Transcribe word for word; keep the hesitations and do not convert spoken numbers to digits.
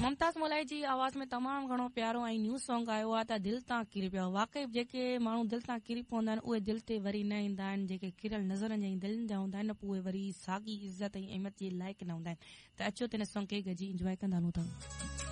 मुमताज़ मोलाई जी आवाज़ में तमामु घणो प्यारो ऐं न्यू सॉन्ग आयो आहे त दिल तां किरी पियो। वाकई जेके माण्हू दिल तां किरी पवंदा आहिनि उहे दिल ते वरी न ईंदा आहिनि। जेके किरल नज़रनि जा दिलनि जा हूंदा आहिनि उहे वरी साॻी इज़त ऐं अहमियत जे लाइक़ न हूंदा आहिनि। त अचो त हिन सॉन्ग खे गॾिजी इंजॉय कंदा हलूं था।